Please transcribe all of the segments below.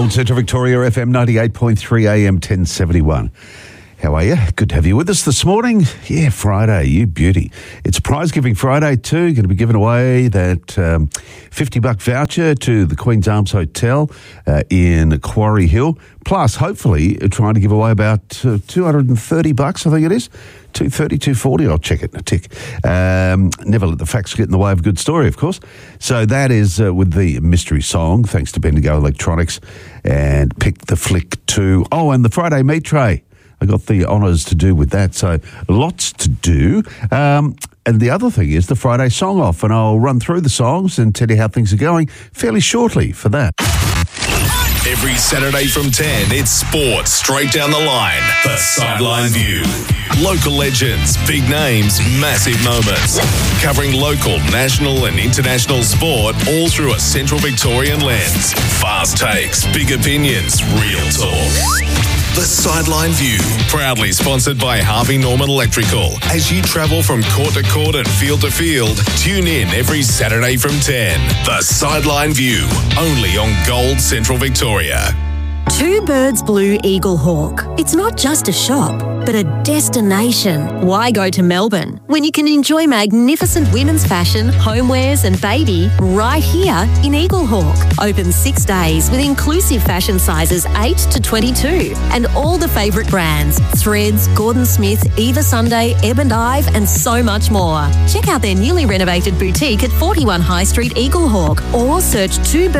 Gold Central Victoria FM 98.3 AM 1071. How are you? Good to have you with us this morning. Yeah, Friday, you beauty. It's Prize Giving Friday too. Going to be giving away that $50 voucher to the Queen's Arms Hotel in Quarry Hill. Plus, hopefully, trying to give away about $230, I think it is. $230, $240, I'll check it in a tick. Never let the facts get in the way of a good story, of course. So that is with the mystery song, thanks to Bendigo Electronics, and Pick the Flick 2. Oh, and the Friday meat tray. I got the honours to do with that, so lots to do. And the other thing is the Friday song off, and I'll run through the songs and tell you how things are going fairly shortly for that. Every Saturday from 10, it's sport straight down the line. The Sideline View. Local legends, big names, massive moments. Covering local, national and international sport all through a Central Victorian lens. Fast takes, big opinions, real talk. The Sideline View, proudly sponsored by Harvey Norman Electrical. As you travel from court to court and field to field, tune in every Saturday from 10. The Sideline View, only on Gold Central Victoria. Two Birds Blue Eagle Hawk. It's not just a shop, but a destination. Why go to Melbourne when you can enjoy magnificent women's fashion, homewares and baby right here in Eagle Hawk? Open 6 days with inclusive fashion sizes 8 to 22 and all the favourite brands, Threads, Gordon Smith, Eva Sunday, Ebb and Ive and so much more. Check out their newly renovated boutique at 41 High Street, Eagle Hawk, or search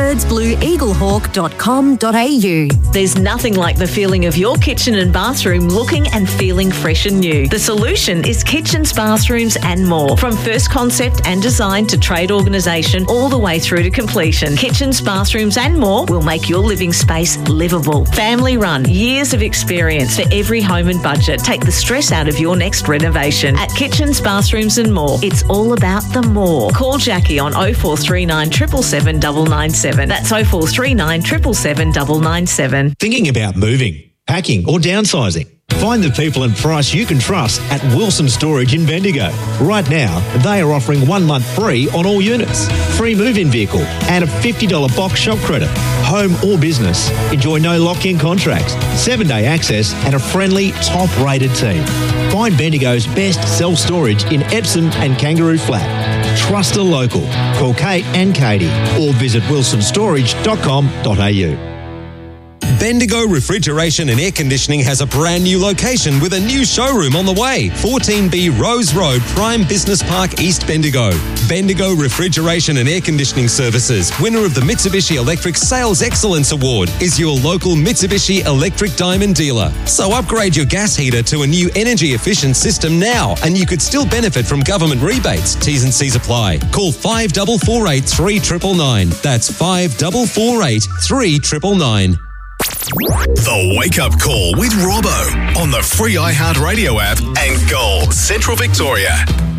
twobirdsblueeaglehawk.com.au. There's nothing like the feeling of your kitchen and bathroom looking and feeling fresh and new. The solution is kitchens, bathrooms and more. From first concept and design to trade organisation all the way through to completion. Kitchens, bathrooms and more will make your living space livable. Family run, years of experience for every home and budget. Take the stress out of your next renovation. At Kitchens, Bathrooms and More, it's all about the more. Call Jackie on 0439 777 997. That's 0439 777 997. Thinking about moving, packing or downsizing? Find the people and price you can trust at Wilson Storage in Bendigo. Right now, they are offering 1 month free on all units, free move-in vehicle and a $50 box shop credit. Home or business, enjoy no lock-in contracts, 7-day access and a friendly, top-rated team. Find Bendigo's best self-storage in Epsom and Kangaroo Flat. Trust a local. Call Kate and Katie or visit wilsonstorage.com.au. Bendigo Refrigeration and Air Conditioning has a brand new location with a new showroom on the way. 14B Rose Road, Prime Business Park, East Bendigo. Bendigo Refrigeration and Air Conditioning Services, winner of the Mitsubishi Electric Sales Excellence Award, is your local Mitsubishi Electric Diamond dealer. So upgrade your gas heater to a new energy efficient system now and you could still benefit from government rebates. T's and C's apply. Call 5448 3999. That's 5448 3999. The Wake Up Call with Robbo on the free iHeartRadio app and Gold Central Victoria.